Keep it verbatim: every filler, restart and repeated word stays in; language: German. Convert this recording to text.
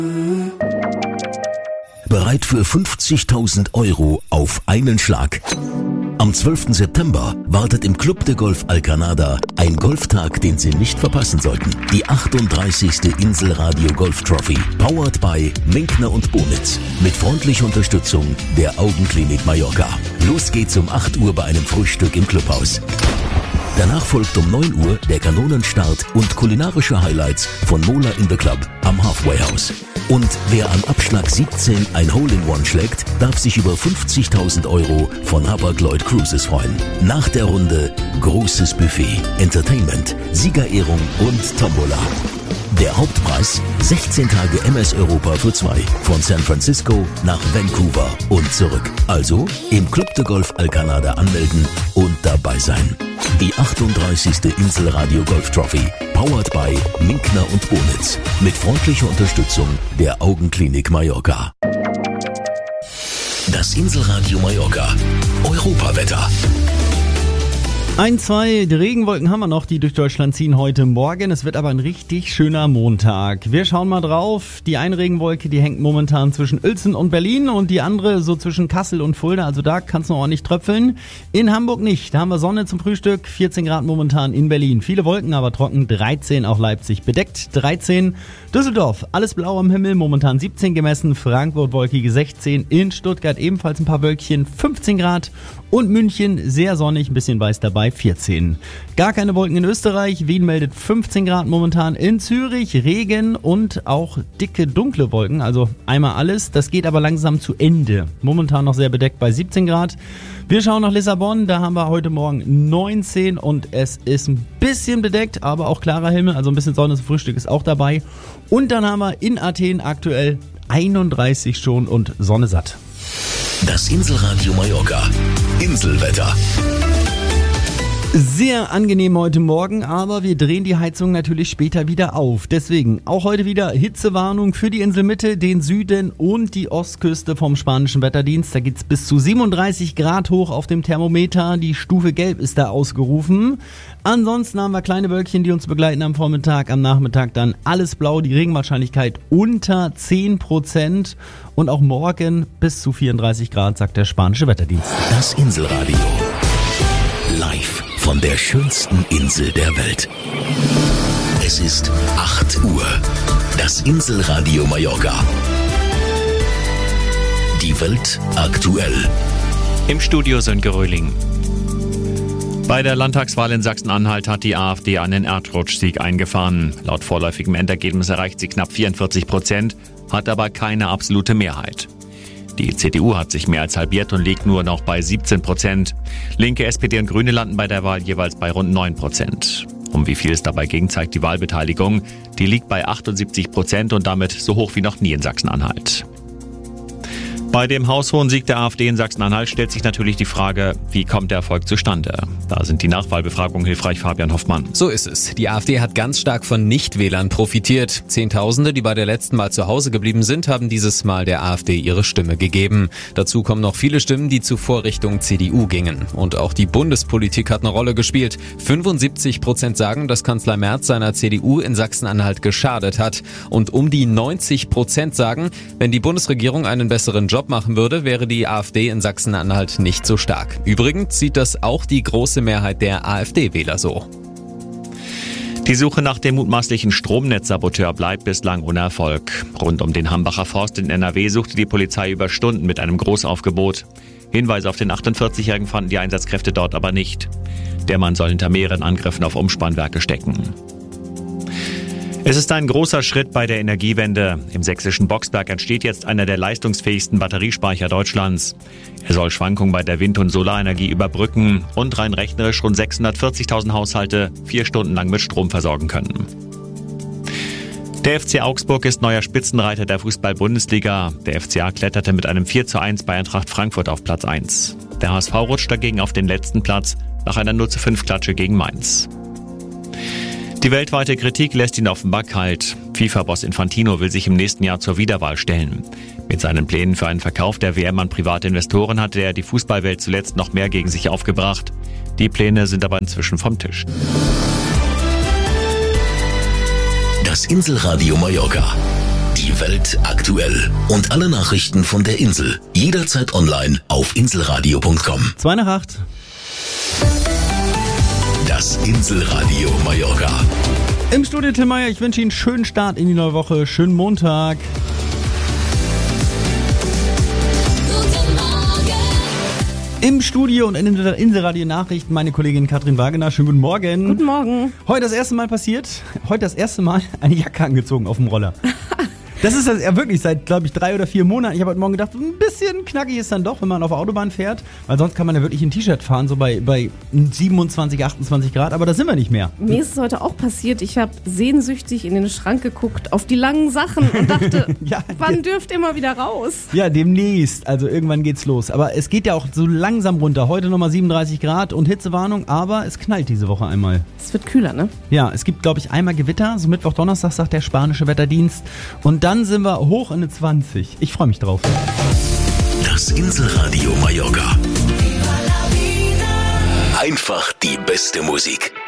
Bereit für fünfzigtausend Euro auf einen Schlag. Am zwölften September wartet im Club de Golf Alcanada ein Golftag, den Sie nicht verpassen sollten. Die achtunddreißigste Inselradio Golf Trophy, powered by Minkner und Bonitz, mit freundlicher Unterstützung der Augenklinik Mallorca. Los geht's um acht Uhr bei einem Frühstück im Clubhaus. Danach folgt um neun Uhr der Kanonenstart und kulinarische Highlights von Mola in the Club am Halfway House. Und wer an Abschlag siebzehn ein Hole-in-One schlägt, darf sich über fünfzigtausend Euro von Hapag-Lloyd Cruises freuen. Nach der Runde großes Buffet, Entertainment, Siegerehrung und Tombola. Der Hauptpreis sechzehn Tage M S Europa für zwei von San Francisco nach Vancouver und zurück. Also im Club de Golf Alcanada anmelden und dabei sein. Die achtunddreißigste Inselradio Golf Trophy, powered by Minkner und Bonitz, mit freundlicher Unterstützung der Augenklinik Mallorca. Das Inselradio Mallorca Europawetter. Ein, zwei Regenwolken haben wir noch, die durch Deutschland ziehen heute Morgen. Es wird aber ein richtig schöner Montag. Wir schauen mal drauf. Die eine Regenwolke, die hängt momentan zwischen Uelzen und Berlin und die andere so zwischen Kassel und Fulda. Also da kann es noch ordentlich tröpfeln. In Hamburg nicht. Da haben wir Sonne zum Frühstück. vierzehn Grad momentan in Berlin. Viele Wolken, aber trocken. dreizehn auch Leipzig bedeckt. dreizehn Düsseldorf. Alles blau am Himmel. Momentan siebzehn gemessen. Frankfurt wolkige sechzehn. In Stuttgart ebenfalls ein paar Wölkchen. fünfzehn Grad. Und München sehr sonnig. Ein bisschen weiß dabei. vierzehn. Gar keine Wolken in Österreich. Wien meldet fünfzehn Grad momentan. In Zürich Regen und auch dicke, dunkle Wolken. Also einmal alles. Das geht aber langsam zu Ende. Momentan noch sehr bedeckt bei siebzehn Grad. Wir schauen nach Lissabon. Da haben wir heute Morgen neunzehn und es ist ein bisschen bedeckt, aber auch klarer Himmel. Also ein bisschen Sonne zum Frühstück ist auch dabei. Und dann haben wir in Athen aktuell einunddreißig schon und Sonne satt. Das Inselradio Mallorca. Inselwetter. Sehr angenehm heute Morgen, aber wir drehen die Heizung natürlich später wieder auf. Deswegen auch heute wieder Hitzewarnung für die Inselmitte, den Süden und die Ostküste vom spanischen Wetterdienst. Da geht's bis zu siebenunddreißig Grad hoch auf dem Thermometer. Die Stufe Gelb ist da ausgerufen. Ansonsten haben wir kleine Wölkchen, die uns begleiten am Vormittag. Am Nachmittag dann alles blau, die Regenwahrscheinlichkeit unter zehn Prozent. Und auch morgen bis zu vierunddreißig Grad, sagt der spanische Wetterdienst. Das Inselradio. Live von der schönsten Insel der Welt. Es ist acht Uhr. Das Inselradio Mallorca. Die Welt aktuell. Im Studio Sönke Röhling. Bei der Landtagswahl in Sachsen-Anhalt hat die AfD einen Erdrutschsieg eingefahren. Laut vorläufigem Endergebnis erreicht sie knapp vierundvierzig Prozent, hat aber keine absolute Mehrheit. Die C D U hat sich mehr als halbiert und liegt nur noch bei siebzehn Prozent. Linke, S P D und Grüne landen bei der Wahl jeweils bei rund neun Prozent. Um wie viel es dabei ging, zeigt die Wahlbeteiligung. Die liegt bei achtundsiebzig Prozent und damit so hoch wie noch nie in Sachsen-Anhalt. Bei dem haushohen Sieg der AfD in Sachsen-Anhalt stellt sich natürlich die Frage, wie kommt der Erfolg zustande? Da sind die Nachwahlbefragungen hilfreich, Fabian Hoffmann. So ist es. Die AfD hat ganz stark von Nichtwählern profitiert. Zehntausende, die bei der letzten Mal zu Hause geblieben sind, haben dieses Mal der AfD ihre Stimme gegeben. Dazu kommen noch viele Stimmen, die zuvor Richtung C D U gingen. Und auch die Bundespolitik hat eine Rolle gespielt. fünfundsiebzig Prozent sagen, dass Kanzler Merz seiner C D U in Sachsen-Anhalt geschadet hat. Und um die neunzig Prozent sagen, wenn die Bundesregierung einen besseren Job machen würde, wäre die AfD in Sachsen-Anhalt nicht so stark. Übrigens sieht das auch die große Mehrheit der AfD-Wähler so. Die Suche nach dem mutmaßlichen Stromnetzsaboteur bleibt bislang ohne Erfolg. Rund um den Hambacher Forst in N R W suchte die Polizei über Stunden mit einem Großaufgebot. Hinweise auf den achtundvierzigjährigen fanden die Einsatzkräfte dort aber nicht. Der Mann soll hinter mehreren Angriffen auf Umspannwerke stecken. Es ist ein großer Schritt bei der Energiewende. Im sächsischen Boxberg entsteht jetzt einer der leistungsfähigsten Batteriespeicher Deutschlands. Er soll Schwankungen bei der Wind- und Solarenergie überbrücken und rein rechnerisch rund sechshundertvierzigtausend Haushalte vier Stunden lang mit Strom versorgen können. Der F C Augsburg ist neuer Spitzenreiter der Fußball-Bundesliga. Der F C A kletterte mit einem vier zu eins bei Eintracht Frankfurt auf Platz eins. Der H S V rutscht dagegen auf den letzten Platz nach einer null zu fünf Klatsche gegen Mainz. Die weltweite Kritik lässt ihn offenbar kalt. FIFA-Boss Infantino will sich im nächsten Jahr zur Wiederwahl stellen. Mit seinen Plänen für einen Verkauf der W M an private Investoren hatte er die Fußballwelt zuletzt noch mehr gegen sich aufgebracht. Die Pläne sind aber inzwischen vom Tisch. Das Inselradio Mallorca. Die Welt aktuell. Und alle Nachrichten von der Insel. Jederzeit online auf inselradio punkt com. Zwei nach acht. Das Inselradio Mallorca. Im Studio Tim Meier, ich wünsche Ihnen einen schönen Start in die neue Woche. Schönen Montag. Im Studio und in den Inselradio-Nachrichten meine Kollegin Katrin Wagener. Schönen guten Morgen. Guten Morgen. Heute das erste Mal passiert, heute das erste Mal eine Jacke angezogen auf dem Roller. Das ist das ja wirklich seit, glaube ich, drei oder vier Monaten. Ich habe heute Morgen gedacht, ein bisschen knackig ist dann doch, wenn man auf der Autobahn fährt. Weil sonst kann man ja wirklich ein T-Shirt fahren, so bei, bei siebenundzwanzig, achtundzwanzig Grad. Aber da sind wir nicht mehr. Mir ist es heute auch passiert. Ich habe sehnsüchtig in den Schrank geguckt, auf die langen Sachen und dachte, ja, wann ja. dürft ihr mal wieder raus? Ja, demnächst. Also irgendwann geht's los. Aber es geht ja auch so langsam runter. Heute nochmal siebenunddreißig Grad und Hitzewarnung. Aber es knallt diese Woche einmal. Es wird kühler, ne? Ja, es gibt, glaube ich, einmal Gewitter. So Mittwoch, Donnerstag, sagt der spanische Wetterdienst. Und dann sind wir hoch in eine zwanzig. Ich freue mich drauf. Das Inselradio Mallorca. Einfach die beste Musik.